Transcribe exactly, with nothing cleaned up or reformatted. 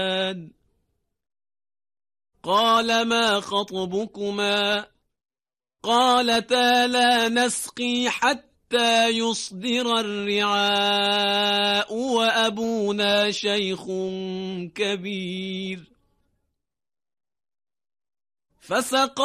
قال ما خطبكما قالتا لا نسقي حتى يصدر الرعاء وأبونا شيخ كبير فسقى